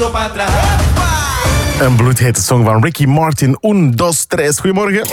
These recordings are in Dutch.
Een bloedhete song van Ricky Martin. Un, dos, tres. Goedemorgen.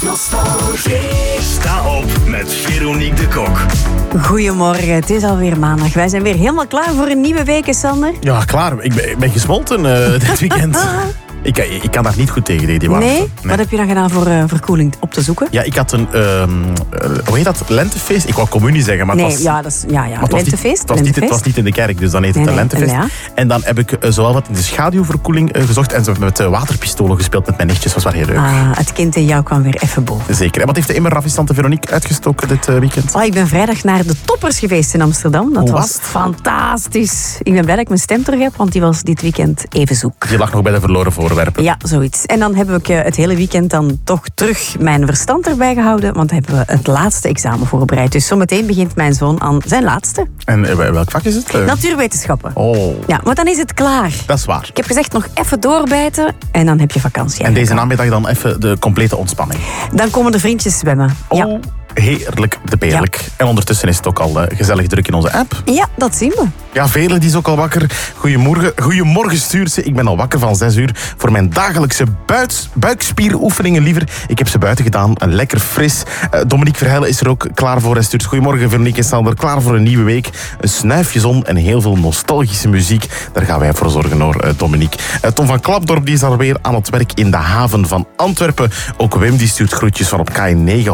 Sta op met Veronique de Kok. Goedemorgen, het is alweer maandag. Wij zijn weer helemaal klaar voor een nieuwe week, Sander. Ja, klaar. Ik ben gesmolten dit weekend. Ik kan daar niet goed tegen die warmte. Nee? Wat heb je dan gedaan voor verkoeling op te zoeken? Ja, ik had een, hoe heet dat, lentefeest? Ik wou communie zeggen, maar Nee, het was... ja, dat is, lentefeest. Het was niet in de kerk, dus dan heet het een lentefeest. ja. En dan heb ik zowel wat in de schaduwverkoeling gezocht en zo met waterpistolen gespeeld met mijn nichtjes. Dat was wel heel leuk. Het kind in jou kwam weer even boven. Zeker. En wat heeft de immer ravissante Veronique uitgestoken dit weekend? Ik ben vrijdag naar de Toppers geweest in Amsterdam. Dat Hoe was was het? fantastisch. Ik ben blij dat ik mijn stem terug heb, want die was dit weekend even zoek. Je lag nog bij de verloren voorwerpen. Ja, zoiets. En dan heb ik het hele weekend dan toch terug mijn verstand erbij gehouden, want dan hebben we het laatste examen voorbereid. Dus zometeen begint mijn zoon aan zijn laatste. En welk vak is het? Natuurwetenschappen. Oh, Ja, maar dan is het klaar. dat is waar. Ik heb gezegd nog even doorbijten en dan heb je vakantie. En deze eigenlijk namiddag dan even de complete ontspanning. al. Dan komen de vriendjes zwemmen. Oh, heerlijk de beerlijk. En ondertussen is het ook al gezellig druk in onze app. Ja, dat zien we. Ja, Velen die is ook al wakker. Goedemorgen stuurt ze. Ik ben al wakker van 6 uur voor mijn dagelijkse buikspieroefeningen liever. Ik heb ze buiten gedaan. Lekker fris. Dominique Verheilen is er ook klaar voor. Hij stuurt goedemorgen Veronique en Sander. Klaar voor een nieuwe week. Een snuifje zon en heel veel nostalgische muziek. Daar gaan wij voor zorgen hoor, Dominique. Tom van Klapdorp die is alweer aan het werk in de haven van Antwerpen. Ook Wim die stuurt groetjes van op K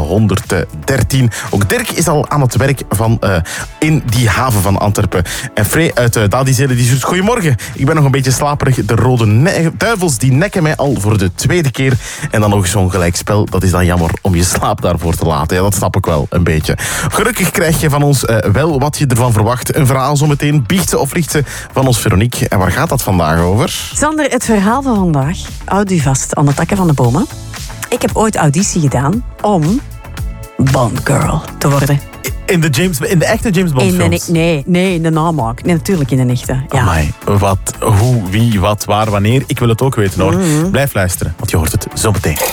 913. Ook Dirk is al aan het werk in die haven van Antwerpen. En Frey uit Dadizele die stuurt goedemorgen. Ik ben nog een beetje slaperig. De Rode Duivels die nekken mij al voor de tweede keer. En dan nog zo'n gelijkspel. Dat is dan jammer om je slaap daarvoor te laten. Ja, dat snap ik wel een beetje. Gelukkig krijg je van ons wel wat je ervan verwacht. Een verhaal zometeen. Biecht ze of liegt ze van ons Veronique. En waar gaat dat vandaag over? Sander, het verhaal van vandaag. Houd u vast aan de takken van de bomen. Ik heb ooit auditie gedaan om Bond Girl te worden. In de echte James Bond films? Nee, in de namaak. Nee, natuurlijk in de echte. Ja. Amai, wat, hoe, wie, wat, waar, wanneer. Ik wil het ook weten hoor. Blijf luisteren, want je hoort het zo meteen.